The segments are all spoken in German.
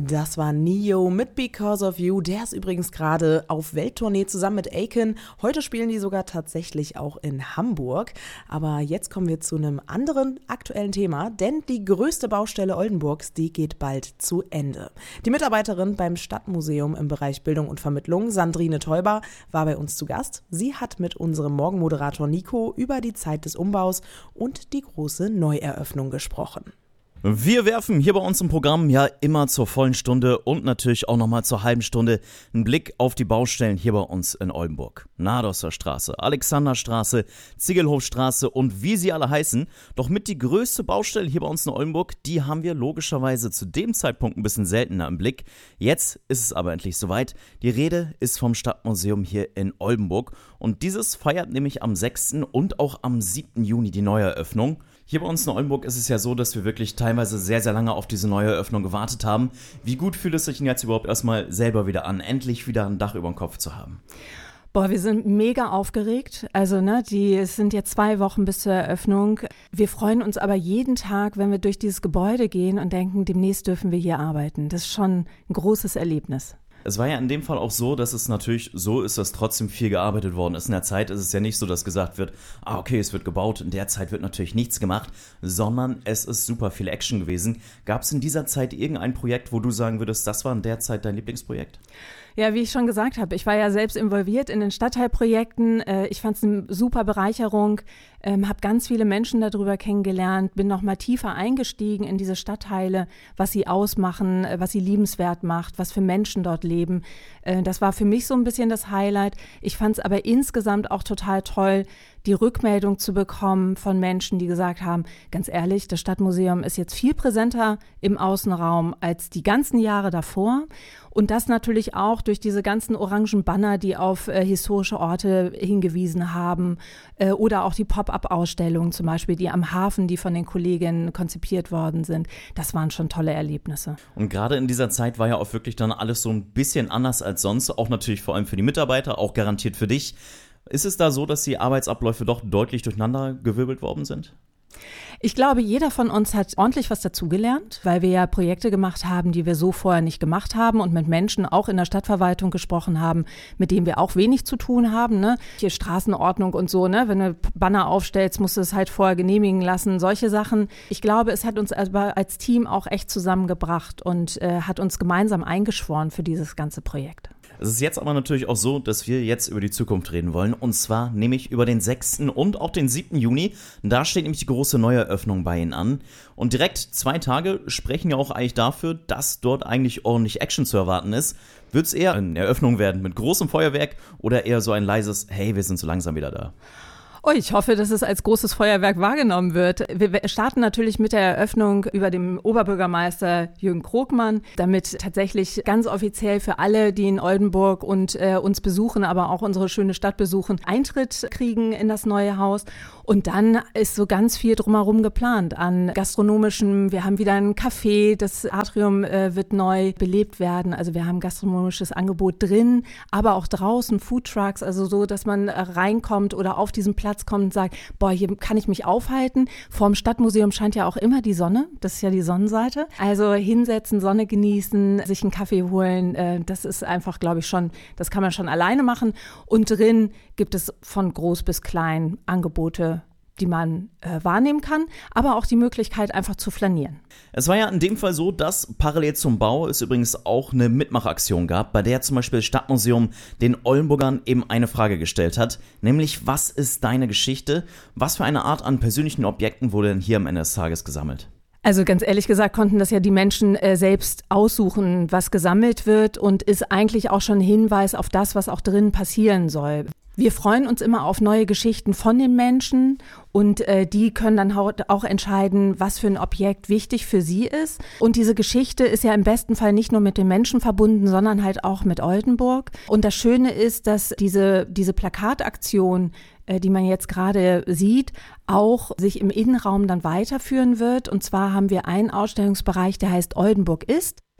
Das war Neo mit Because of You. Der ist übrigens gerade auf Welttournee zusammen mit Akon. Heute spielen die sogar tatsächlich auch in Hamburg. Aber jetzt kommen wir zu einem anderen aktuellen Thema, denn die größte Baustelle Oldenburgs, die geht bald zu Ende. Die Mitarbeiterin beim Stadtmuseum im Bereich Bildung und Vermittlung, Sandrine Teuber, war bei uns zu Gast. Sie hat mit unserem Morgenmoderator Nico über die Zeit des Umbaus und die große Neueröffnung gesprochen. Wir werfen hier bei uns im Programm ja immer zur vollen Stunde und natürlich auch nochmal zur halben Stunde einen Blick auf die Baustellen hier bei uns in Oldenburg. Nadosser Straße, Alexanderstraße, Ziegelhofstraße und wie sie alle heißen. Doch mit die größte Baustelle hier bei uns in Oldenburg, die haben wir logischerweise zu dem Zeitpunkt ein bisschen seltener im Blick. Jetzt ist es aber endlich soweit. Die Rede ist vom Stadtmuseum hier in Oldenburg und dieses feiert nämlich am 6. und auch am 7. Juni die Neueröffnung. Hier bei uns in Oldenburg ist es ja so, dass wir wirklich teilweise sehr, sehr lange auf diese neue Eröffnung gewartet haben. Wie gut fühlt es sich denn jetzt überhaupt erstmal selber wieder an, endlich wieder ein Dach über dem Kopf zu haben? Boah, wir sind mega aufgeregt. Also, es sind jetzt 2 Wochen bis zur Eröffnung. Wir freuen uns aber jeden Tag, wenn wir durch dieses Gebäude gehen und denken, demnächst dürfen wir hier arbeiten. Das ist schon ein großes Erlebnis. Es war ja in dem Fall auch so, dass es natürlich so ist, dass trotzdem viel gearbeitet worden ist. In der Zeit ist es ja nicht so, dass gesagt wird, okay, es wird gebaut, in der Zeit wird natürlich nichts gemacht, sondern es ist super viel Action gewesen. Gab es in dieser Zeit irgendein Projekt, wo du sagen würdest, das war in der Zeit dein Lieblingsprojekt? Ja, wie ich schon gesagt habe, ich war ja selbst involviert in den Stadtteilprojekten. Ich fand es eine super Bereicherung, habe ganz viele Menschen darüber kennengelernt, bin noch mal tiefer eingestiegen in diese Stadtteile, was sie ausmachen, was sie liebenswert macht, was für Menschen dort leben. Das war für mich so ein bisschen das Highlight. Ich fand es aber insgesamt auch total toll, die Rückmeldung zu bekommen von Menschen, die gesagt haben, ganz ehrlich, das Stadtmuseum ist jetzt viel präsenter im Außenraum als die ganzen Jahre davor. Und das natürlich auch durch diese ganzen orangen Banner, die auf historische Orte hingewiesen haben, oder auch die Pop-up-Ausstellungen zum Beispiel, die am Hafen, die von den Kolleginnen konzipiert worden sind. Das waren schon tolle Erlebnisse. Und gerade in dieser Zeit war ja auch wirklich dann alles so ein bisschen anders als sonst, auch natürlich vor allem für die Mitarbeiter, auch garantiert für dich. Ist es da so, dass die Arbeitsabläufe doch deutlich durcheinander gewirbelt worden sind? Ich glaube, jeder von uns hat ordentlich was dazugelernt, weil wir ja Projekte gemacht haben, die wir so vorher nicht gemacht haben und mit Menschen auch in der Stadtverwaltung gesprochen haben, mit denen wir auch wenig zu tun haben. Ne? Hier Straßenordnung und so, ne? Wenn du Banner aufstellst, musst du es halt vorher genehmigen lassen, solche Sachen. Ich glaube, es hat uns aber als Team auch echt zusammengebracht und hat uns gemeinsam eingeschworen für dieses ganze Projekt. Es ist jetzt aber natürlich auch so, dass wir jetzt über die Zukunft reden wollen und zwar nämlich über den 6. und auch den 7. Juni. Da steht nämlich die große Neueröffnung bei Ihnen an und direkt 2 Tage sprechen ja auch eigentlich dafür, dass dort eigentlich ordentlich Action zu erwarten ist. Wird es eher eine Eröffnung werden mit großem Feuerwerk oder eher so ein leises, hey, wir sind so langsam wieder da? Oh, ich hoffe, dass es als großes Feuerwerk wahrgenommen wird. Wir starten natürlich mit der Eröffnung über dem Oberbürgermeister Jürgen Krogmann, damit tatsächlich ganz offiziell für alle, die in Oldenburg und uns besuchen, aber auch unsere schöne Stadt besuchen, Eintritt kriegen in das neue Haus. Und dann ist so ganz viel drumherum geplant an gastronomischem. Wir haben wieder ein Café, das Atrium wird neu belebt werden. Also wir haben gastronomisches Angebot drin, aber auch draußen Foodtrucks, also so, dass man reinkommt oder auf diesem Platz kommt und sagt, boah, hier kann ich mich aufhalten. Vorm Stadtmuseum scheint ja auch immer die Sonne, das ist ja die Sonnenseite. Also hinsetzen, Sonne genießen, sich einen Kaffee holen, das ist einfach, glaube ich, schon, das kann man schon alleine machen. Und drin gibt es von groß bis klein Angebote, die man wahrnehmen kann, aber auch die Möglichkeit, einfach zu flanieren. Es war ja in dem Fall so, dass parallel zum Bau es übrigens auch eine Mitmachaktion gab, bei der zum Beispiel das Stadtmuseum den Oldenburgern eben eine Frage gestellt hat, nämlich, was ist deine Geschichte? Was für eine Art an persönlichen Objekten wurde denn hier am Ende des Tages gesammelt? Also ganz ehrlich gesagt konnten das ja die Menschen selbst aussuchen, was gesammelt wird und ist eigentlich auch schon ein Hinweis auf das, was auch drin passieren soll. Wir freuen uns immer auf neue Geschichten von den Menschen und die können dann auch entscheiden, was für ein Objekt wichtig für sie ist. Und diese Geschichte ist ja im besten Fall nicht nur mit den Menschen verbunden, sondern halt auch mit Oldenburg. Und das Schöne ist, dass diese Plakataktion, die man jetzt gerade sieht, auch sich im Innenraum dann weiterführen wird. Und zwar haben wir einen Ausstellungsbereich, der heißt Oldenburg ist.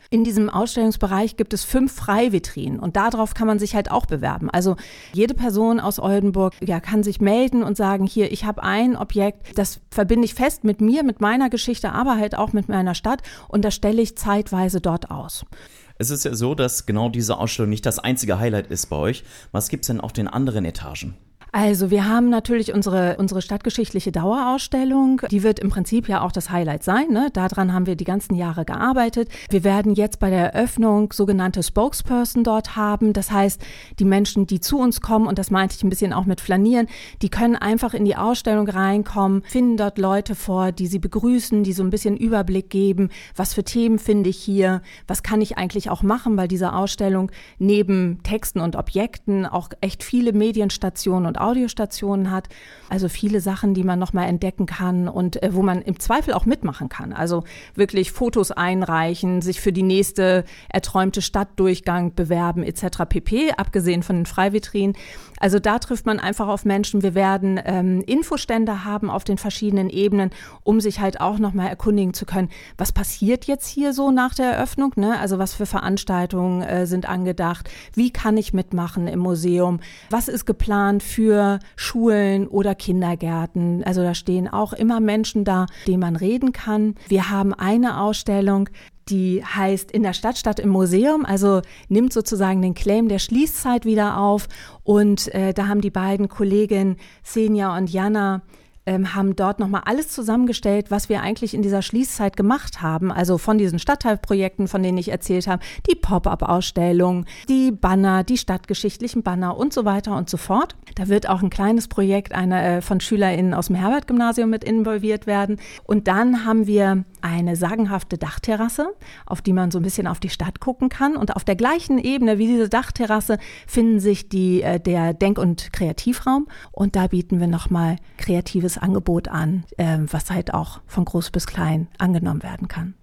In diesem Ausstellungsbereich gibt es 5 Freivitrinen und darauf kann man sich halt auch bewerben. Also jede Person aus Oldenburg kann sich melden und sagen, hier, ich habe ein Objekt, das verbinde ich fest mit mir, mit meiner Geschichte, aber halt auch mit meiner Stadt und das stelle ich zeitweise dort aus. Es ist ja so, dass genau diese Ausstellung nicht das einzige Highlight ist bei euch. Was gibt es denn auf den anderen Etagen? Also wir haben natürlich unsere stadtgeschichtliche Dauerausstellung, die wird im Prinzip ja auch das Highlight sein, ne? Daran haben wir die ganzen Jahre gearbeitet. Wir werden jetzt bei der Eröffnung sogenannte Spokesperson dort haben, das heißt, die Menschen, die zu uns kommen, und das meinte ich ein bisschen auch mit Flanieren, die können einfach in die Ausstellung reinkommen, finden dort Leute vor, die sie begrüßen, die so ein bisschen Überblick geben, was für Themen finde ich hier, was kann ich eigentlich auch machen, weil diese Ausstellung neben Texten und Objekten auch echt viele Medienstationen und Audiostationen hat, also viele Sachen, die man nochmal entdecken kann und wo man im Zweifel auch mitmachen kann. Also wirklich Fotos einreichen, sich für die nächste erträumte Stadtdurchgang bewerben etc. pp., abgesehen von den Freivitrinen. Also da trifft man einfach auf Menschen. Wir werden Infostände haben auf den verschiedenen Ebenen, um sich halt auch nochmal erkundigen zu können, was passiert jetzt hier so nach der Eröffnung, ne? Also was für Veranstaltungen sind angedacht, wie kann ich mitmachen im Museum, was ist geplant für Schulen oder Kindergärten. Also da stehen auch immer Menschen da, denen man reden kann. Wir haben eine Ausstellung, die heißt In der Stadt statt im Museum, also nimmt sozusagen den Claim der Schließzeit wieder auf. Und da haben die beiden Kolleginnen Senja und Jana haben dort nochmal alles zusammengestellt, was wir eigentlich in dieser Schließzeit gemacht haben. Also von diesen Stadtteilprojekten, von denen ich erzählt habe, die Pop-up-Ausstellung, die Banner, die stadtgeschichtlichen Banner und so weiter und so fort. Da wird auch ein kleines Projekt von SchülerInnen aus dem Herbert-Gymnasium mit involviert werden. Und dann haben wir eine sagenhafte Dachterrasse, auf die man so ein bisschen auf die Stadt gucken kann. Und auf der gleichen Ebene wie diese Dachterrasse finden sich der Denk- und Kreativraum. Und da bieten wir nochmal kreatives Angebot an, was halt auch von groß bis klein angenommen werden kann.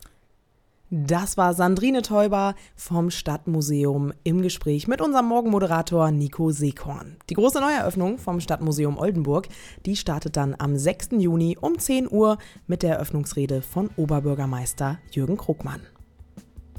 Das war Sandrine Teuber vom Stadtmuseum im Gespräch mit unserem Morgenmoderator Nico Seekorn. Die große Neueröffnung vom Stadtmuseum Oldenburg, die startet dann am 6. Juni um 10 Uhr mit der Eröffnungsrede von Oberbürgermeister Jürgen Krugmann.